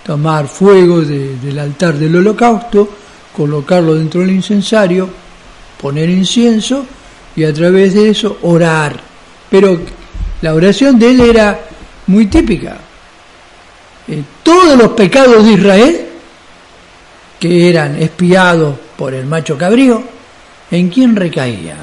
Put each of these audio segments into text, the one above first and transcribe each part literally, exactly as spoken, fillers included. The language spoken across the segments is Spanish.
tomar fuego de, del altar del holocausto, colocarlo dentro del incensario, poner incienso y a través de eso orar. Pero la oración de él era muy típica. Eh, todos los pecados de Israel, que eran expiados por el macho cabrío, ¿en quién recaía?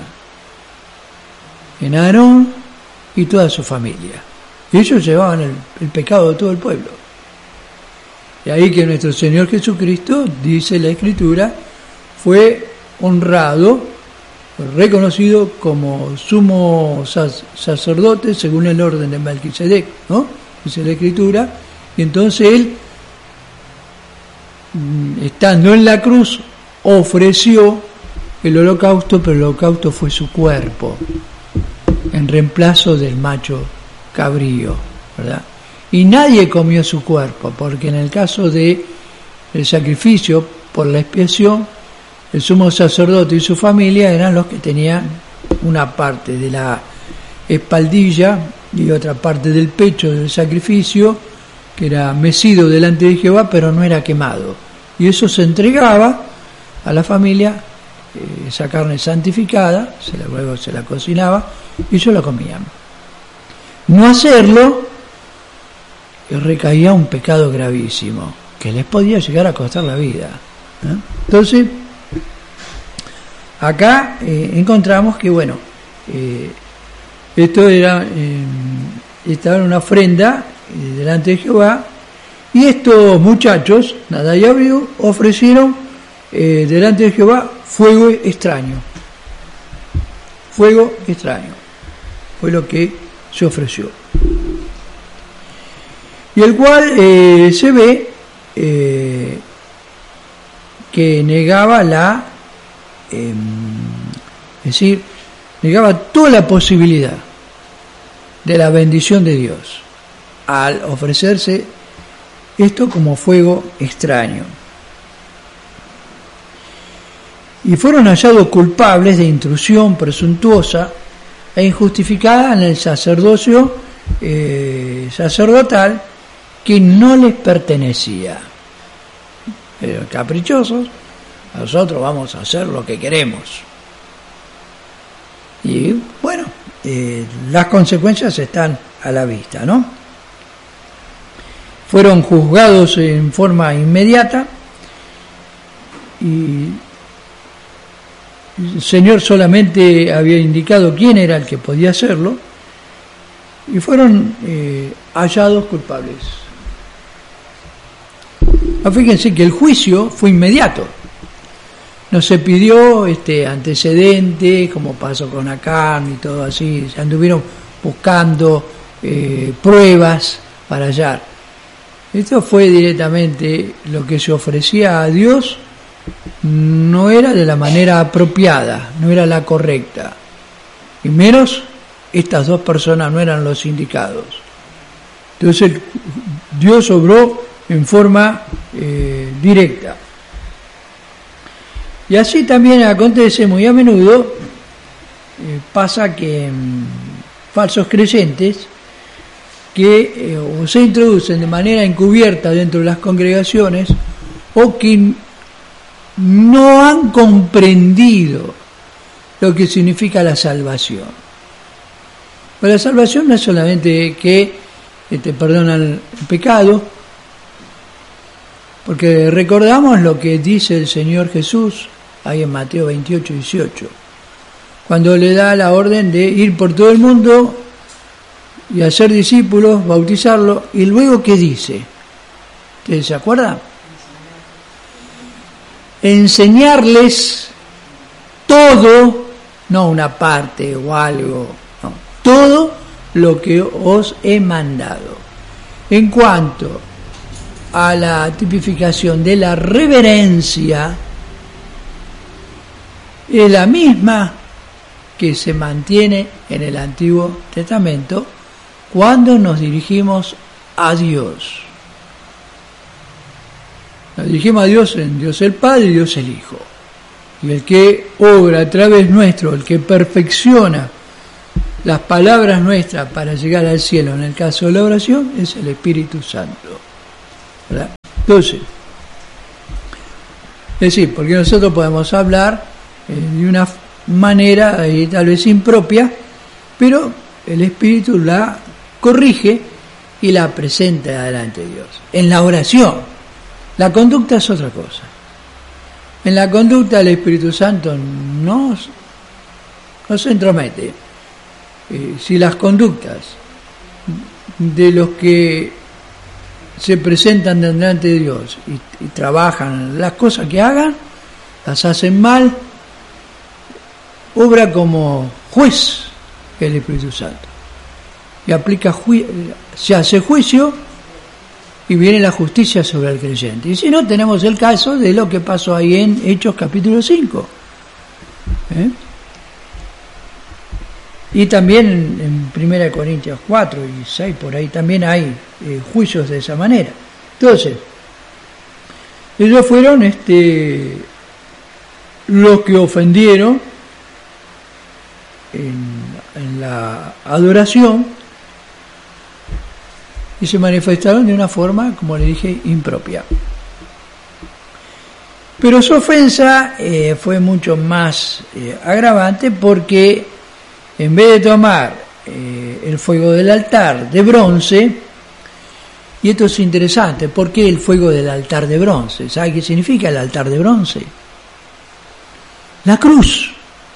En Aarón y toda su familia. Ellos llevaban el, el pecado de todo el pueblo. Y ahí que nuestro Señor Jesucristo, dice la Escritura, fue honrado, reconocido como sumo sacerdote según el orden de Melquisedec, ¿no? Dice la Escritura. Y entonces él, estando en la cruz, ofreció el holocausto, pero el holocausto fue su cuerpo, en reemplazo del macho cabrío, ¿verdad? Y nadie comió su cuerpo, porque en el caso de el sacrificio por la expiación, el sumo sacerdote y su familia eran los que tenían una parte de la espaldilla y otra parte del pecho del sacrificio, que era mecido delante de Jehová, pero no era quemado. Y eso se entregaba a la familia, eh, esa carne santificada, se la, luego se la cocinaba y ellos la comían. No hacerlo recaía un pecado gravísimo, que les podía llegar a costar la vida. ¿eh? Entonces, acá eh, encontramos que, bueno, eh, esto era, eh, estaba en una ofrenda eh, delante de Jehová, y estos muchachos, Nadab y Abiú, ofrecieron eh, delante de Jehová fuego extraño. Fuego extraño. Fue lo que se ofreció. Y el cual eh, se ve eh, que negaba la, eh, es decir, negaba toda la posibilidad de la bendición de Dios al ofrecerse esto como fuego extraño. Y fueron hallados culpables de intrusión presuntuosa e injustificada en el sacerdocio eh, sacerdotal que no les pertenecía. Pero caprichosos, nosotros vamos a hacer lo que queremos. Y bueno, eh, las consecuencias están a la vista, ¿no? Fueron juzgados en forma inmediata y el Señor solamente había indicado quién era el que podía hacerlo y fueron eh, hallados culpables. Fíjense que el juicio fue inmediato. No se pidió este antecedente, como pasó con Acán y todo así. Se anduvieron buscando eh, pruebas para hallar. Esto fue directamente lo que se ofrecía a Dios. No era de la manera apropiada, no era la correcta. Y menos estas dos personas no eran los indicados. Entonces Dios obró en forma eh, directa. Y así también acontece muy a menudo, eh, pasa que mmm, falsos creyentes que eh, o se introducen de manera encubierta dentro de las congregaciones o que no han comprendido lo que significa la salvación. Pero la salvación no es solamente que eh, te perdonan el pecado, porque recordamos lo que dice el Señor Jesús ahí en Mateo veintiocho, dieciocho, cuando le da la orden de ir por todo el mundo y hacer discípulos, bautizarlos, y luego ¿qué dice? ¿Ustedes se acuerdan? Enseñarles todo, no una parte o algo, no, todo lo que os he mandado. En cuanto a la tipificación de la reverencia, es la misma que se mantiene en el Antiguo Testamento cuando nos dirigimos a Dios. Nos dirigimos a Dios en Dios el Padre y Dios el Hijo. Y el que obra a través nuestro, el que perfecciona las palabras nuestras para llegar al cielo, en el caso de la oración, es el Espíritu Santo, ¿verdad? Entonces, es decir, porque nosotros podemos hablar eh, de una manera eh, tal vez impropia, pero el Espíritu la corrige y la presenta delante de Dios. En la oración, la conducta es otra cosa. En la conducta el Espíritu Santo no, no se entromete. Eh, si las conductas de los que se presentan delante de Dios y, y trabajan las cosas que hagan, las hacen mal, obra como juez el Espíritu Santo y aplica ju- se hace juicio y viene la justicia sobre el creyente. Y si no, tenemos el caso de lo que pasó ahí en Hechos capítulo cinco. ¿Eh? Y también en, en primera Corintios cuatro y seis, por ahí también hay eh, juicios de esa manera. Entonces, ellos fueron este, los que ofendieron en, en la adoración y se manifestaron de una forma, como le dije, impropia. Pero su ofensa eh, fue mucho más eh, agravante porque en vez de tomar eh, el fuego del altar de bronce, y esto es interesante, ¿por qué el fuego del altar de bronce? ¿Sabe qué significa el altar de bronce? La cruz.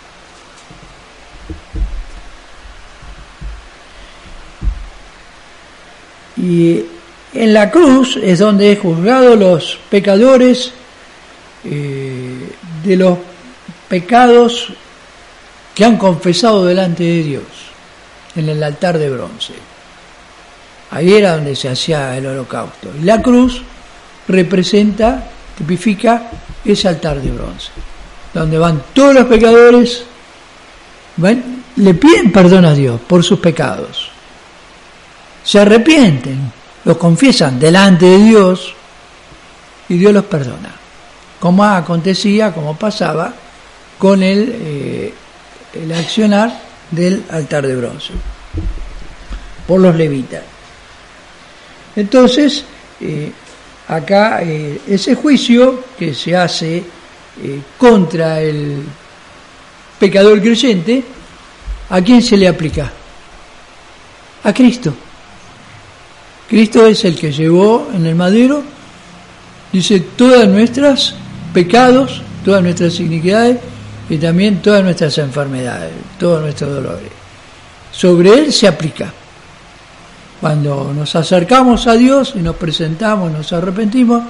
Y en la cruz es donde es juzgado los pecadores eh, de los pecados que han confesado delante de Dios, en el altar de bronce. Ahí era donde se hacía el holocausto. Y la cruz representa, tipifica ese altar de bronce, donde van todos los pecadores, van, le piden perdón a Dios por sus pecados. Se arrepienten, los confiesan delante de Dios y Dios los perdona. Como acontecía, como pasaba con el, eh, el accionar del altar de bronce por los levitas. Entonces, eh, acá eh, ese juicio que se hace eh, contra el pecador creyente, ¿a quién se le aplica? A Cristo. Cristo es el que llevó en el madero, dice, todas nuestras pecados, todas nuestras iniquidades y también todas nuestras enfermedades, todos nuestros dolores. Sobre él se aplica. Cuando nos acercamos a Dios y nos presentamos, nos arrepentimos,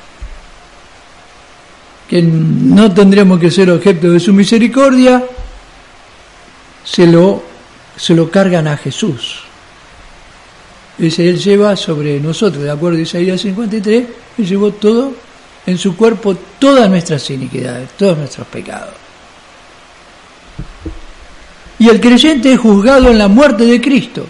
que no tendremos que ser objeto de su misericordia, se lo, se lo cargan a Jesús. Dice, Él lleva sobre nosotros, de acuerdo a Isaías cincuenta y tres, Él llevó todo en su cuerpo, todas nuestras iniquidades, todos nuestros pecados. Y el creyente es juzgado en la muerte de Cristo.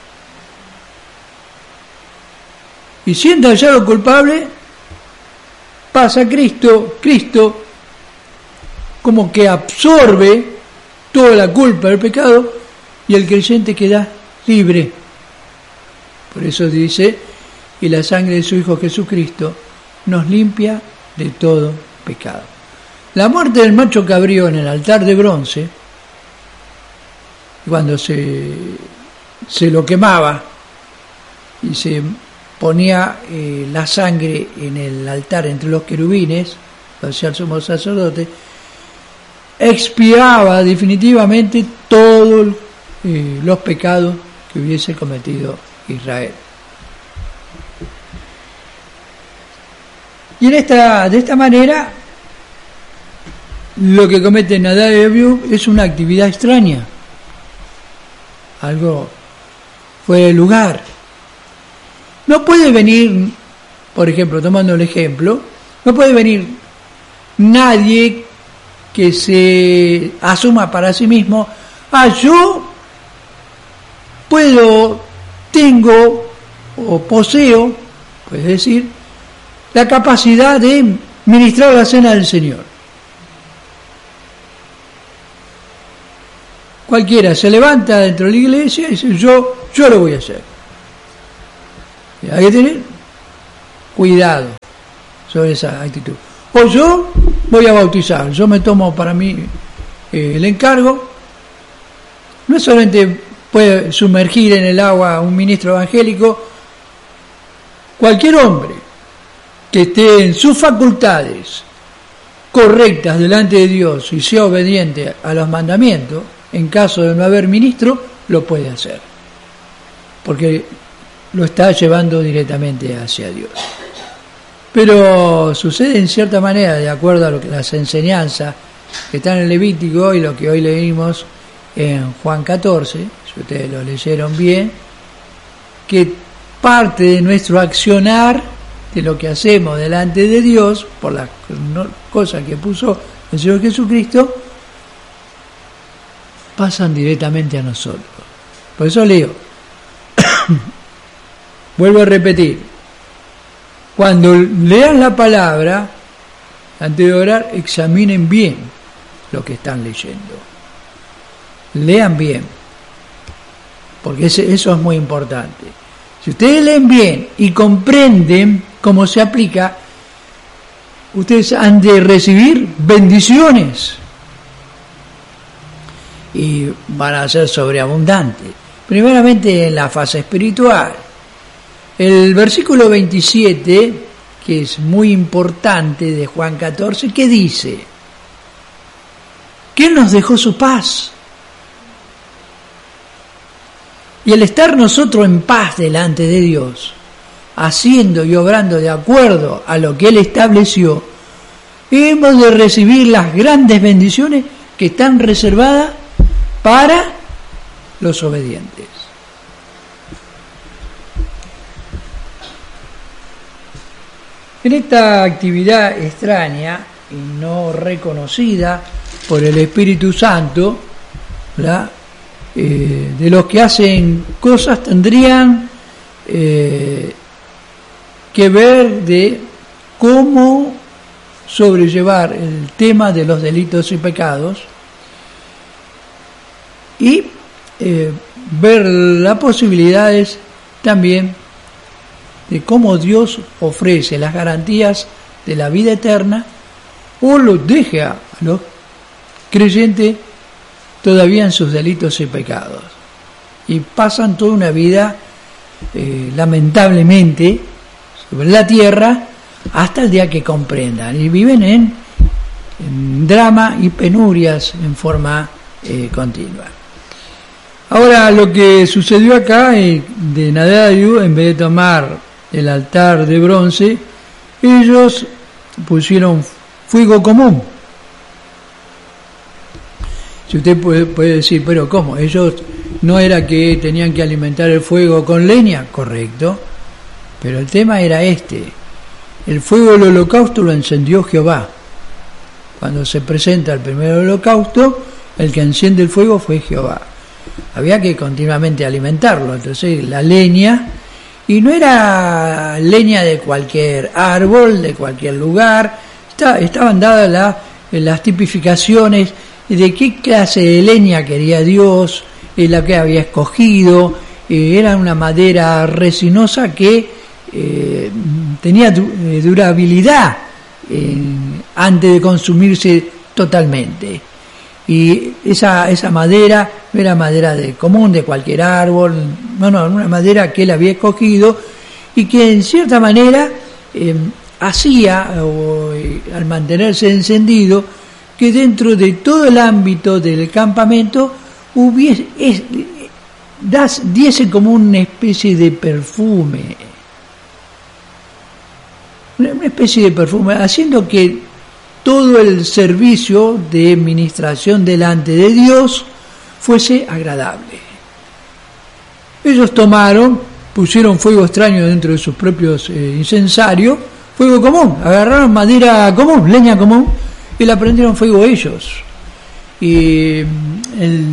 Y siendo hallado culpable, pasa a Cristo, Cristo como que absorbe toda la culpa del pecado y el creyente queda libre. Por eso dice, y la sangre de su Hijo Jesucristo nos limpia de todo pecado. La muerte del macho cabrío en el altar de bronce, cuando se, se lo quemaba y se ponía eh, la sangre en el altar entre los querubines, lo hacía el sumo sacerdote, expiaba definitivamente todos eh, los pecados que hubiese cometido Israel. Y en esta, de esta manera, lo que comete Nadab y Abiú es una actividad extraña, algo fuera de lugar. No puede venir, por ejemplo, tomando el ejemplo, no puede venir nadie que se asuma para sí mismo, ah, yo puedo, tengo o poseo, puedes decir, la capacidad de ministrar la cena del Señor. Cualquiera se levanta dentro de la iglesia y dice, yo, yo lo voy a hacer. Y hay que tener cuidado, sobre esa actitud. O yo voy a bautizar, yo me tomo para mí eh, el encargo. No solamente puede sumergir en el agua a un ministro evangélico, cualquier hombre que esté en sus facultades correctas delante de Dios y sea obediente a los mandamientos, en caso de no haber ministro, lo puede hacer, porque lo está llevando directamente hacia Dios. Pero sucede en cierta manera, de acuerdo a lo que las enseñanzas que están en el Levítico y lo que hoy leímos en Juan catorce, si ustedes lo leyeron bien, que parte de nuestro accionar, de lo que hacemos delante de Dios, por las cosas que puso el Señor Jesucristo, pasan directamente a nosotros. Por eso leo, vuelvo a repetir, cuando lean la palabra, antes de orar, examinen bien lo que están leyendo. Lean bien, porque eso es muy importante. Si ustedes leen bien y comprenden cómo se aplica, ustedes han de recibir bendiciones y van a ser sobreabundantes. Primeramente en la fase espiritual. El versículo veintisiete, que es muy importante de Juan catorce, ¿qué dice? Que Él nos dejó su paz. Y el estar nosotros en paz delante de Dios, haciendo y obrando de acuerdo a lo que Él estableció, hemos de recibir las grandes bendiciones que están reservadas para los obedientes. En esta actividad extraña y no reconocida por el Espíritu Santo, ¿verdad? Eh, de los que hacen cosas tendrían eh, que ver de cómo sobrellevar el tema de los delitos y pecados y eh, ver las posibilidades también de cómo Dios ofrece las garantías de la vida eterna o los deja a los creyentes todavía en sus delitos y pecados y pasan toda una vida eh, lamentablemente sobre la tierra hasta el día que comprendan y viven en, en drama y penurias en forma eh, continua. Ahora, lo que sucedió acá eh, de Nadab, en vez de tomar el altar de bronce, ellos pusieron fuego común. Si usted puede, puede decir, pero ¿cómo? Ellos no era que tenían que alimentar el fuego con leña, correcto, pero el tema era este: el fuego del holocausto lo encendió Jehová. Cuando se presenta el primer holocausto, el que enciende el fuego fue Jehová. Había que continuamente alimentarlo, entonces la leña, y no era leña de cualquier árbol, de cualquier lugar, está, estaban dadas la, las tipificaciones de qué clase de leña quería Dios, eh, la que había escogido, eh, era una madera resinosa que eh, tenía du- durabilidad eh, antes de consumirse totalmente. Y esa, esa madera no era madera de común, de cualquier árbol, no, no, una madera que él había escogido y que en cierta manera eh, hacía, o, eh, al mantenerse encendido, que dentro de todo el ámbito del campamento hubiese, es, das, diese como una especie de perfume, una especie de perfume, haciendo que todo el servicio de ministración delante de Dios fuese agradable. Ellos tomaron, pusieron fuego extraño dentro de sus propios eh, incensarios, fuego común, agarraron madera común, leña común, y la prendieron fuego ellos. Y el,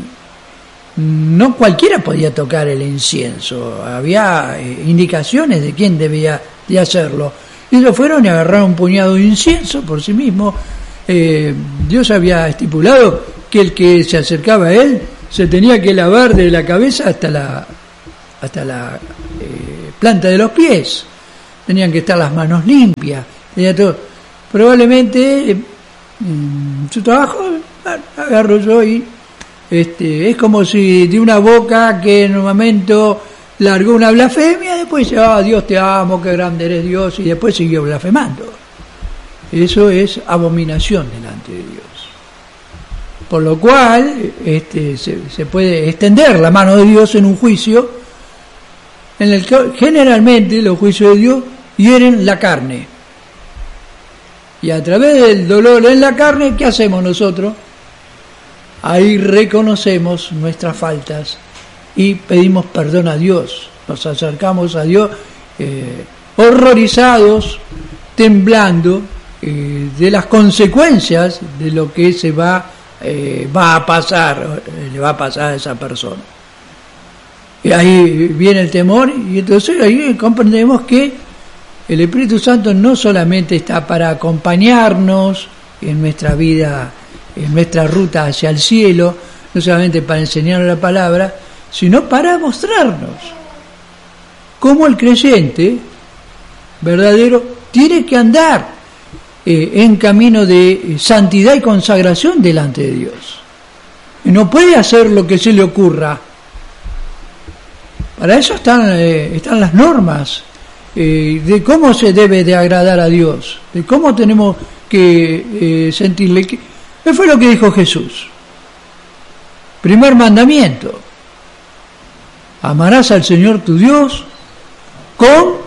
no cualquiera podía tocar el incienso, había eh, indicaciones de quién debía de hacerlo. Y ellos fueron y agarraron un puñado de incienso por sí mismos. Eh, Dios había estipulado que el que se acercaba a él se tenía que lavar de la cabeza hasta la hasta la eh, planta de los pies. Tenían que estar las manos limpias, tenía todo. Probablemente eh, su trabajo agarro yo y este, es como si de una boca que en un momento largó una blasfemia, después dice, ah, Dios te amo, qué grande eres Dios, y después siguió blasfemando. Eso es abominación delante de Dios. Por lo cual este, se, se puede extender la mano de Dios en un juicio en el que generalmente los juicios de Dios hieren la carne. Y a través del dolor en la carne, ¿qué hacemos nosotros? Ahí reconocemos nuestras faltas y pedimos perdón a Dios. Nos acercamos a Dios eh, horrorizados, temblando eh, de las consecuencias de lo que se va, eh, va a pasar, eh, le va a pasar a esa persona. Y ahí viene el temor y entonces ahí comprendemos que el Espíritu Santo no solamente está para acompañarnos en nuestra vida, en nuestra ruta hacia el cielo, no solamente para enseñarnos la palabra, sino para mostrarnos cómo el creyente verdadero tiene que andar eh, en camino de santidad y consagración delante de Dios. Y no puede hacer lo que se le ocurra. Para eso están, eh, están las normas eh, de cómo se debe de agradar a Dios, de cómo tenemos que eh, sentirle. ¿Qué fue lo que dijo Jesús? Primer mandamiento: amarás al Señor tu Dios con,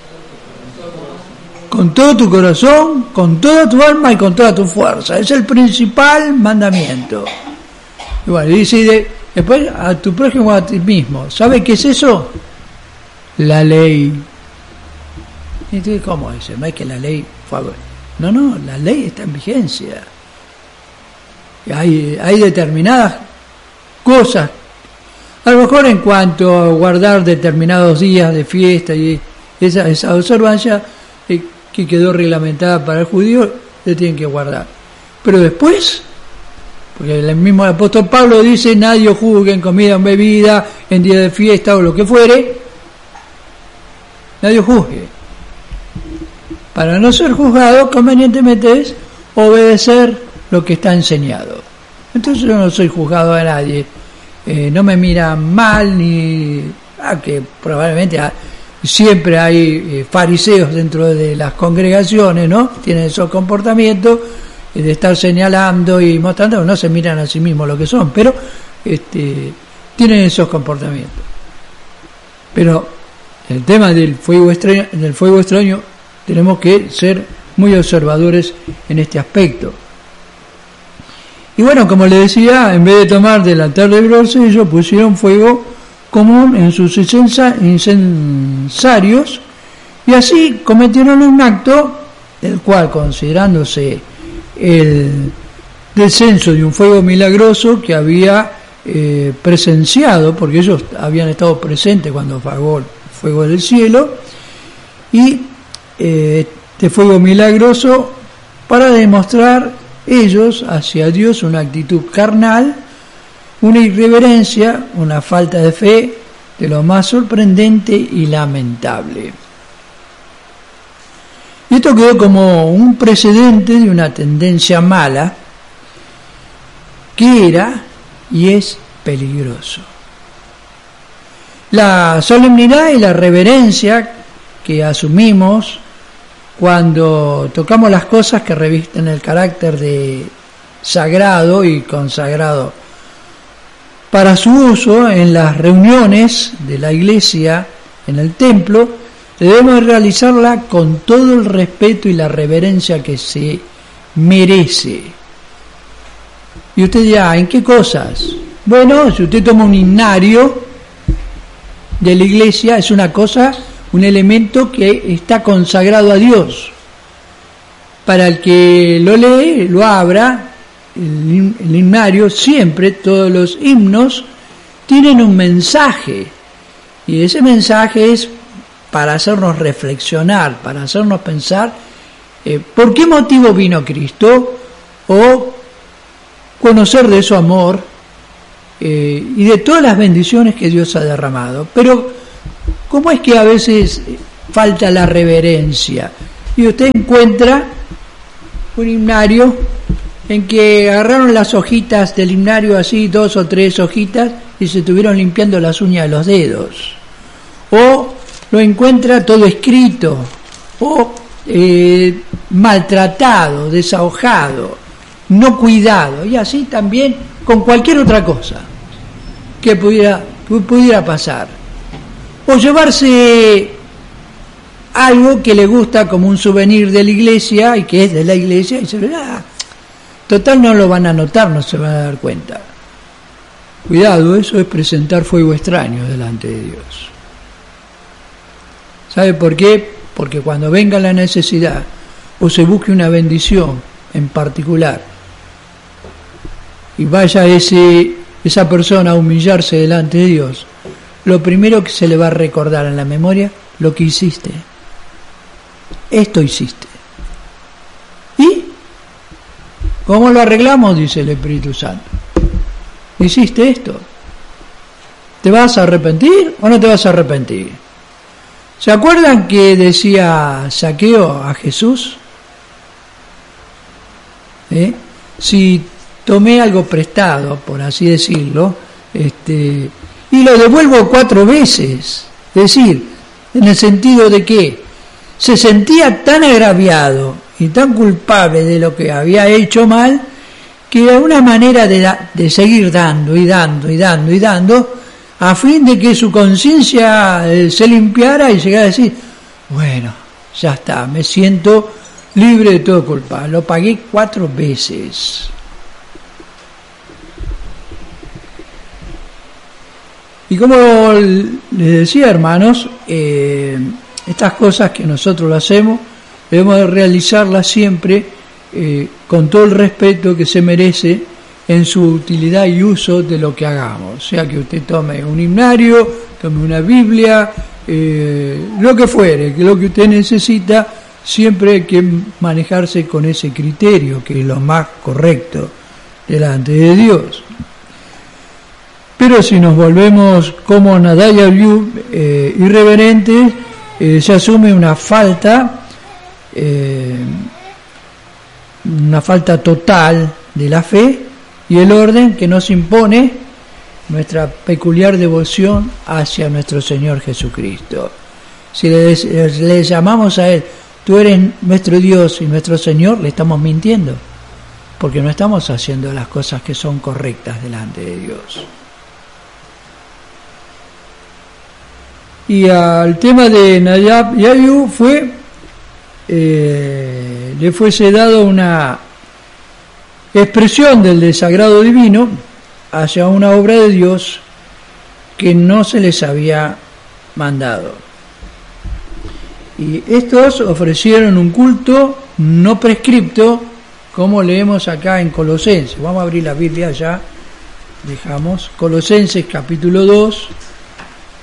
con todo tu corazón, con toda tu alma y con toda tu fuerza. Es el principal mandamiento. Y bueno, dice de, después a tu prójimo, a ti mismo. ¿Sabe qué es eso? La ley. Y entonces, ¿cómo es? No es que la ley fue... No, no, la ley está en vigencia. Y hay, hay determinadas cosas, a lo mejor en cuanto a guardar determinados días de fiesta y esa, esa observancia eh, que quedó reglamentada para el judío, se tienen que guardar. Pero después, porque el mismo apóstol Pablo dice, nadie juzgue en comida o en bebida, en día de fiesta o lo que fuere, nadie juzgue. Para no ser juzgado, convenientemente es obedecer lo que está enseñado. Entonces yo no soy juzgado a nadie, eh, no me miran mal, ni ah, que probablemente ah, siempre hay eh, fariseos dentro de las congregaciones, ¿no? Tienen esos comportamientos eh, de estar señalando y mostrando, no se miran a sí mismos lo que son, pero este, tienen esos comportamientos. Pero el tema del fuego extraño, del fuego extraño, tenemos que ser muy observadores en este aspecto. Y bueno, como le decía, en vez de tomar del altar de bronce, ellos pusieron fuego común en sus incensarios y así cometieron un acto el cual, considerándose el descenso de un fuego milagroso que había eh, presenciado, porque ellos habían estado presentes cuando apagó el fuego del cielo, y eh, este fuego milagroso para demostrar ellos hacia Dios una actitud carnal, una irreverencia, una falta de fe de lo más sorprendente y lamentable. Y esto quedó como un precedente de una tendencia mala que era y es peligroso. La solemnidad y la reverencia que asumimos cuando tocamos las cosas que revisten el carácter de sagrado y consagrado para su uso en las reuniones de la iglesia, en el templo, debemos realizarla con todo el respeto y la reverencia que se merece. Y usted dirá, ¿en qué cosas? Bueno, si usted toma un himnario de la iglesia, es una cosa, un elemento que está consagrado a Dios. Para el que lo lee, lo abra, el, el himnario, siempre, todos los himnos tienen un mensaje. Y ese mensaje es para hacernos reflexionar, para hacernos pensar eh, por qué motivo vino Cristo, o conocer de su amor eh, y de todas las bendiciones que Dios ha derramado. Pero ¿cómo es que a veces falta la reverencia? y usted encuentra un himnario en que agarraron las hojitas del himnario, así dos o tres hojitas, y se estuvieron limpiando las uñas de los dedos. O lo encuentra todo escrito, o eh, maltratado, desahogado, no cuidado, y así también con cualquier otra cosa que pudiera, pudiera pasar. O llevarse algo que le gusta como un souvenir de la iglesia, y que es de la iglesia, y se ve, ah, total no lo van a notar, no se van a dar cuenta. Cuidado, eso es presentar fuego extraño delante de Dios. ¿Sabe por qué? Porque cuando venga la necesidad, o se busque una bendición en particular, y vaya ese, esa persona a humillarse delante de Dios, lo primero que se le va a recordar en la memoria, lo que hiciste. Esto hiciste. ¿Y cómo lo arreglamos? Dice el Espíritu Santo. Hiciste esto. ¿Te vas a arrepentir o no te vas a arrepentir? ¿Se acuerdan que decía Zaqueo a Jesús? ¿Eh? Si tomé algo prestado, por así decirlo, este, y lo devuelvo cuatro veces. Es decir, en el sentido de que se sentía tan agraviado y tan culpable de lo que había hecho mal, que era una manera de, da, de seguir dando y dando y dando y dando, a fin de que su conciencia eh, se limpiara y llegara a decir, bueno, ya está, me siento libre de toda culpa, lo pagué cuatro veces. Y como les decía, hermanos, eh, estas cosas que nosotros lo hacemos, debemos de realizarlas siempre eh, con todo el respeto que se merece en su utilidad y uso de lo que hagamos. O sea, que usted tome un himnario, tome una Biblia, eh, lo que fuere, que lo que usted necesita, siempre hay que manejarse con ese criterio, que es lo más correcto delante de Dios. Pero si nos volvemos como Nadab y Abiú, eh, irreverentes, eh, se asume una falta, eh, una falta total de la fe y el orden que nos impone nuestra peculiar devoción hacia nuestro Señor Jesucristo. Si le, le llamamos a Él, tú eres nuestro Dios y nuestro Señor, le estamos mintiendo, porque no estamos haciendo las cosas que son correctas delante de Dios. Y al tema de Nadab y Abiú fue, eh, le fuese dado una expresión del desagrado divino hacia una obra de Dios que no se les había mandado. Y estos ofrecieron un culto no prescripto, como leemos acá en Colosenses. Vamos a abrir la Biblia ya, dejamos Colosenses capítulo dos.